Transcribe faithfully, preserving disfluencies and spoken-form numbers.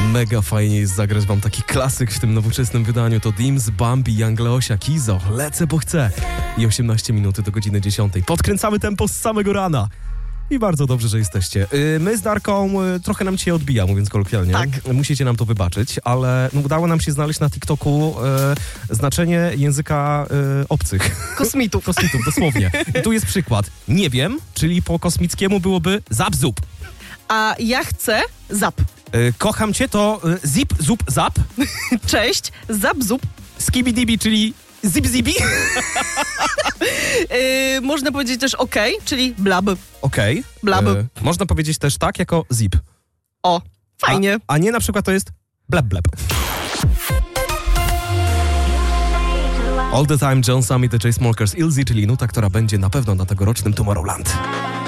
mega fajnie jest zagrać wam taki klasyk w tym nowoczesnym wydaniu. To Dims, Bambi, Young Leosia, Kizo. Lecę, bo chcę. I osiemnaście minut do godziny dziesiątej. Podkręcamy tempo z samego rana. I bardzo dobrze, że jesteście. My z Darką, trochę nam dzisiaj odbija, mówiąc kolokwialnie. Tak. Musicie nam to wybaczyć, ale no, udało nam się znaleźć na TikToku e, znaczenie języka e, obcych. Kosmitów. Kosmitów, dosłownie. I tu jest przykład. Nie wiem, czyli po kosmickiemu byłoby zap-zup. A ja chcę zap. E, kocham cię to e, zip, zup, zap. Cześć, zap, zup. Skibidibi, czyli zip-zibi. Yy, można powiedzieć też okej, czyli blab. Okej. Okay. Blab. E, można powiedzieć też tak, jako zip. O, fajnie. A, a nie na przykład to jest blab, blab. All the Time, John Summit, The Chainsmokers, Ilzy, czyli nuta, która będzie na pewno na tegorocznym Tomorrowland.